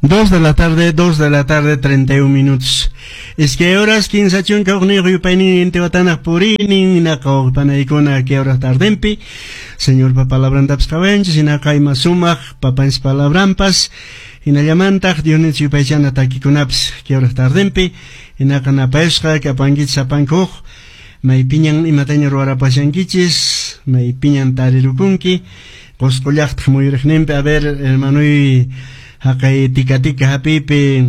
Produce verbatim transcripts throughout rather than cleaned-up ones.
Dos de la tarde, dos de la tarde, treinta y un minutos. Es que horas quince chunca uni yupaini en teotanach purini naka panaikona que horas tardempi. Señor papalabrantaps kawenchis inaka imasumach papans palabrampas. Inallamantaj dionis yupaichana takikunaps que horas tardempi. Inaka napaesca que apangit sapankuj. May piñan imataña ruarapashankichis. May piñan tarirukunki. Coscollacht muyurejnempe a ver hermanui hakay tika tika hapipi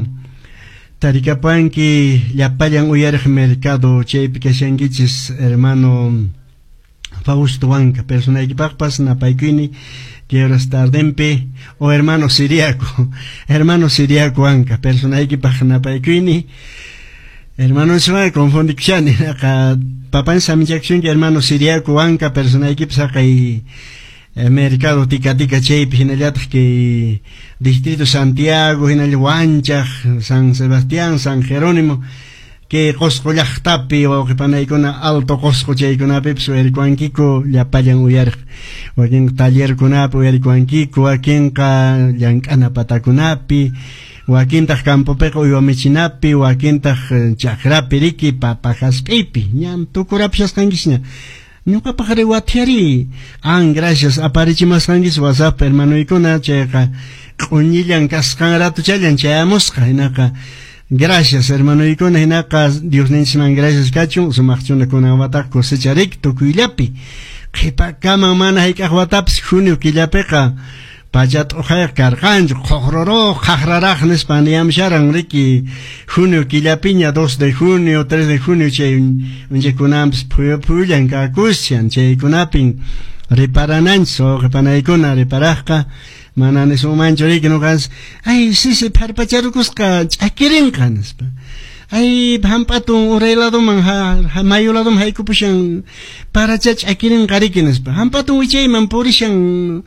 tarikapanki llapayan uyarij mercado chaypi kashankichis hermano Fausto Wanka personaykipaqpas napaykuyni que horas tardempi o hermano Siriaco hermano Siriaco Wanka personaykipaq napaykuyni hermano se confundikshani naka papan samichakshunki hermano Siriaco Wanka personaykipaq hakay mercado tika tika chaypi hinallatak que distrito Santiago hinall Huanchaj San Sebastián San Jerónimo que qosqollaqtapi o que panaykuna alto qosqo chaykunapi suerikuankiko llapayan uyarq wakin tallerkunapi uyarikuankiko wakinqa llank'ana patakunapi wakintaq campopiqa uywamichinapi wakintaq chaqrapi riki papajasp'ipi ñam tukurapisas kankishña Nunca pajaré watiari. Ah, gracias. Aparichimas hangis WhatsApp hermano ikuna cheka. Kunillan kaskan rato chayan chayamusqa hinaka. Gracias hermano ikuna hinaka Dios ninchiman gracias kachu sumaqchuna kuna watak cosecharik tukuillapi. Qipa kama mana haykaq wataps junio killapiqa pachat uqayaq karqanchu qoqroro qaqraraq nispa niyamsharan riki junio killapiña dos de junio tres de junio chay unchaykunapas puyo pullan kakusyan chaykunapin riparananchu qipanaykuna riparaqqa mana nisumanchu riki nuqas ay sisi parpacharukusqa ch'akirinqa nispa ay hamp'atun urayladoman ha mayuladoman haykupushan paracha ch'akirinqa riki nispa hamp'atun wichayman purishan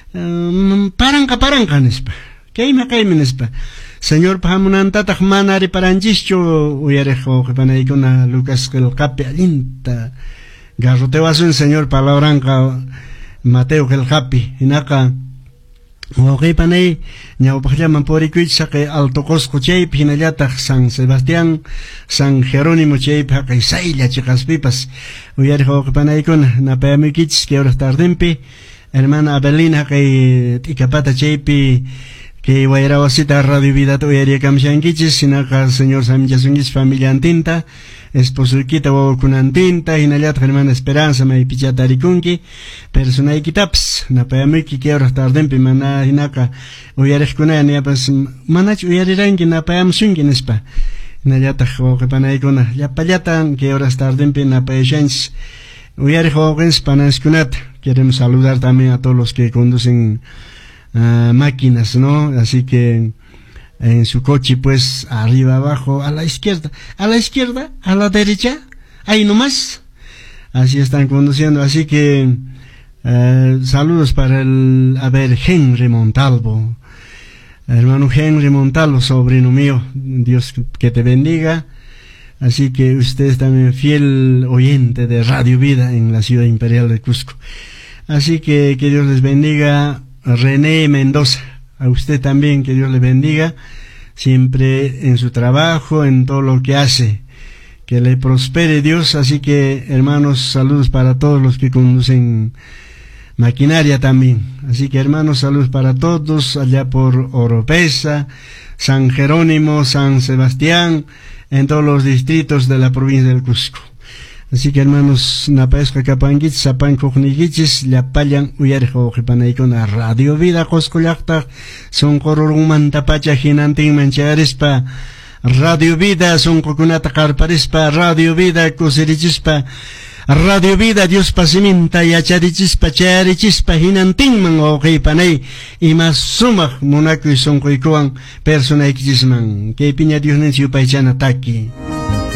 Um, paranca paranca nispa kayma kaymi nispa señor pahamunantataq mana riparanchishchu uyarejo qipanaykuna Lucas Qilqapi allinta garrotewasun señor palabranqa Mateo Qilqapi hinaqa wawqiypanay ñawpaqllaman purikuychis haqay alto qosqo chaypi hinallataq San Sebastián San Jerónimo chaypi haqay saylla chiqaspipas uyariq wawqipanaykuna napayamuykichis que horas tardempi hermana Abelina que tikapata chaypi que wayrawasita Radio Vida uyarikamshankichis sinaqa señor Samillasunkis familia antinta esposuykita wawakunantinta hinallataq hermana Esperanza maypicha tarikunki personaykitapas napayamuyki que horas tardempi mana hinaqa uyariqkunaya niyapas manachu uyariranki napayamusunki nispa hinallataq wawqipanaykuna llapallatan que horas tardempi napayashanchis uyariq wawqinchis pananskunata. Queremos saludar también a todos los que conducen uh, máquinas, ¿no? Así que en su coche, pues, arriba, abajo, a la izquierda, a la izquierda, a la derecha, ahí nomás. Así están conduciendo. Así que uh, saludos para el, a ver, Henry Montalvo. Hermano Henry Montalvo, sobrino mío. Dios que te bendiga. Así que usted es también fiel oyente de Radio Vida en la ciudad imperial de Cusco. Así que que Dios les bendiga. René Mendoza, a usted también que Dios le bendiga, siempre en su trabajo, en todo lo que hace, que le prospere Dios. Así que hermanos, saludos para todos los que conducen maquinaria también. Así que hermanos, saludos para todos allá por Oropesa, San Jerónimo, San Sebastián, en todos los distritos de la provincia del Cusco. Así que hermanos, napaesqa kapankichis sapankuqnikichis llapayan uyariq qipanaykuna Radio Vida qosqollaqtaq sunqururunmantapacha hinantinman chayarispa Radio Vida sunqukunata qarparispa Radio Vida kusirichispa Radio Vida Dios pasiminta yacharichispa chayarichispa hinantinman wawqiypanay ima sumaq munakuy sunquykuwan personaykichisman kaypiña Dios ninsi yupaychana taki.